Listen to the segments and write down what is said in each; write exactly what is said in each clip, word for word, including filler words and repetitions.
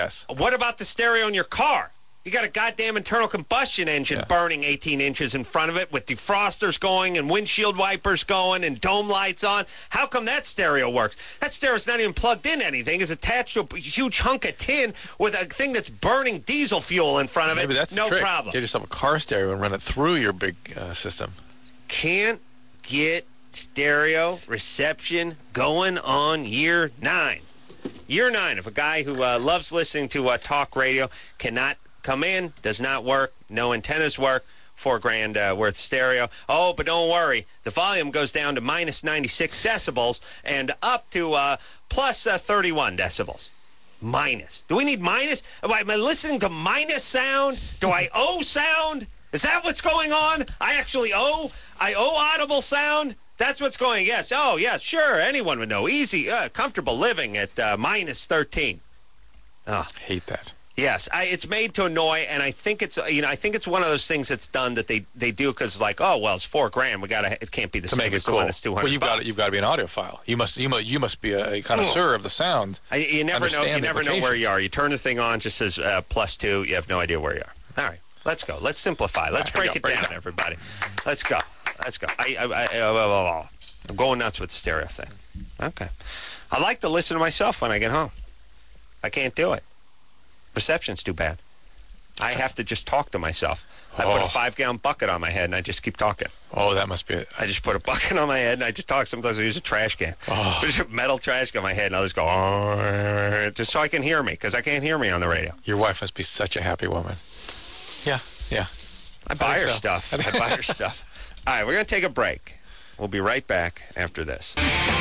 Yes. What about the stereo in your car? You got a goddamn internal combustion engine Yeah. burning eighteen inches in front of it with defrosters going and windshield wipers going and dome lights on. How come that stereo works? That stereo's not even plugged in anything. It's attached to a huge hunk of tin with a thing that's burning diesel fuel in front of it. Maybe that's no the trick. problem. Get yourself a car stereo and run it through your big uh, system. Can't get stereo reception going on year nine. Year nine of a guy who uh, loves listening to uh, talk radio cannot come in, does not work, no antennas work, four grand uh, worth stereo. Oh, but don't worry, the volume goes down to minus ninety-six decibels and up to uh, plus uh, thirty-one decibels. Minus. Do we need minus? Am I listening to minus sound? Do I owe sound? Is that what's going on? I actually owe? I owe audible sound? That's what's going, yes. Oh, yes, sure, anyone would know. Easy, uh, comfortable living at uh, minus thirteen. Oh. Hate that. Yes, I, it's made to annoy, and I think it's you know I think it's one of those things that's done that they, they do because like oh well it's four grand we gotta it can't be the To same make as it the cool. one that's two hundred. Well, you've got to, you've got to be an audiophile. You must you must you must be a, a connoisseur of the sound. I, you never know. You Understand the never know where implications. you are. You turn the thing on, just says uh, plus two. You have no idea where you are. All right, let's go. Let's simplify. Let's All right, break, go, it break down, it down. everybody. Let's go. Let's go. I, I, I, I, I'm going nuts with the stereo thing. Okay. I like to listen to myself when I get home. I can't do it. Reception's too bad. I have to just talk to myself. I put Oh. a five-gallon bucket on my head, and I just keep talking. Oh, that must be it. I just put a bucket on my head, and I just talk. Sometimes I use a trash can. Oh. There's a metal trash can on my head, and I'll just go, "Oh," just so I can hear me, because I can't hear me on the radio. Your wife must be such a happy woman. Yeah, yeah. I buy her so. stuff. I buy her stuff. All right, we're going to take a break. We'll be right back after this.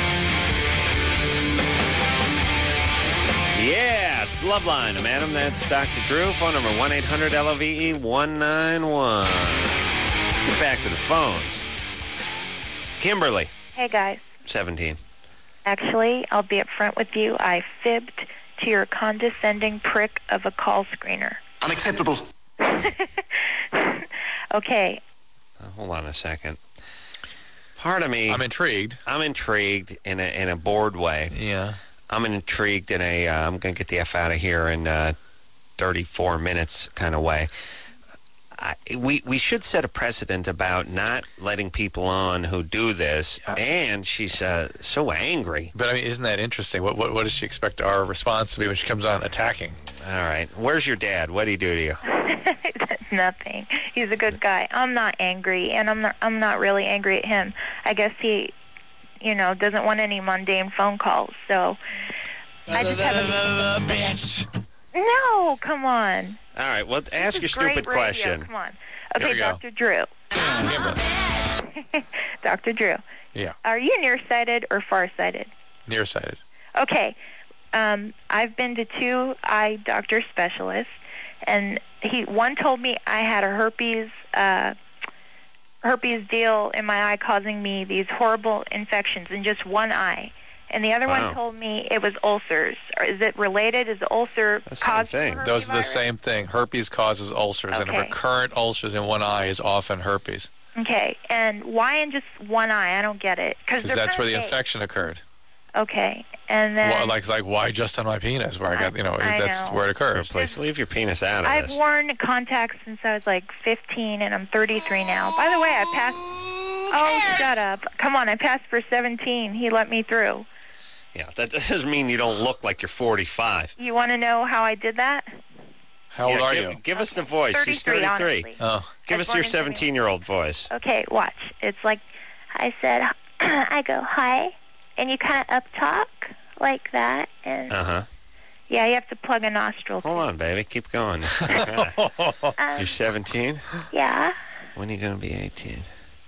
Yeah, it's Loveline. I'm Adam. That's Doctor Drew. Phone number one eight hundred L O V E one nine one. Let's get back to the phones. Kimberly, Hey, guys. seventeen. Actually, I'll be up front with you. I fibbed to your condescending prick of a call screener. Unacceptable. Okay. Uh, hold on a second. Part of me, I'm intrigued. I'm intrigued in a in a bored way. Yeah. I'm intrigued in a, uh, I'm going to get the F out of here in uh, thirty-four minutes kind of way. I, we we should set a precedent about not letting people on who do this, Yeah. and she's uh, so angry. But, I mean, isn't that interesting? What, what what does she expect our response to be when she comes on attacking? All right. Where's your dad? What did he do to you? That's nothing. He's a good guy. I'm not angry, and I'm not, I'm not really angry at him. I guess he, you know, doesn't want any mundane phone calls, so I just have a... Bitch! No, come on. All right. Well, ask your This is great stupid radio. question. Come on. Here Okay, we go. Doctor Drew. Kimberly. Doctor Drew. Yeah. Are you nearsighted or farsighted? Nearsighted. Okay. Um, I've been to two eye doctor specialists, and he one told me I had a herpes uh, herpes deal in my eye causing me these horrible infections in just one eye. And the other Wow. one told me it was ulcers. Or is it related? Is the ulcer That's the same caused thing. from Those are the herpes virus? same thing. Herpes causes ulcers, and Okay. recurrent ulcers in one eye is often herpes. Okay. And why in just one eye? I don't get it. Because they're that's where the kinda big. infection occurred. Okay. And then Well, like, like why just on my penis? Where I got, you know, I that's know. where it occurs. Please leave your penis out of I've this. worn contacts since I was like fifteen, and I'm thirty-three now. By the way, I passed... Oh, shut up. Come on, I passed for seventeen. He let me through. Yeah, that doesn't mean you don't look like you're forty-five. You want to know how I did that? How old Yeah, are give, you? Give us the voice. She's thirty-three, thirty-three. honestly. Oh, Give I us was your born in seventeen-year-old voice. Okay, watch. It's like I said, I go, hi, and you kind of up talk like that. And Uh-huh. yeah, you have to plug a nostril. Hold on, baby. Keep going. Um, You're seventeen? yeah. When are you going to be eighteen?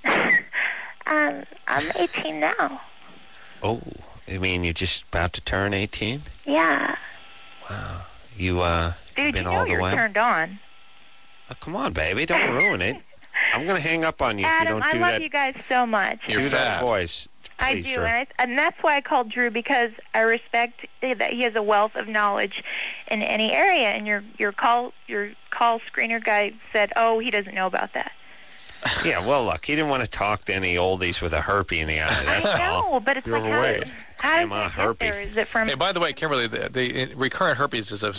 Um, I'm eighteen now. Oh, you mean you're just about to turn eighteen? Yeah. Wow. You, uh, Dude, been you all know the you're way? turned on. Oh, come on, baby. Don't ruin it. I'm going to hang up on you if you Adam, don't I do love that. you guys so much. You're do that fat. voice. I Please, do, Drew. and, I, and that's why I called Drew, because I respect that he has a wealth of knowledge in any area. And your your call your call screener guy said, "Oh, he doesn't know about that." Yeah, well, look, he didn't want to talk to any oldies with a herpy in the eye. That's I know, all. but it's You're like how overweight. does, how does Grandma it get there? herpy. Is it from? Hey, by the way, Kimberly, the, the recurrent herpes is a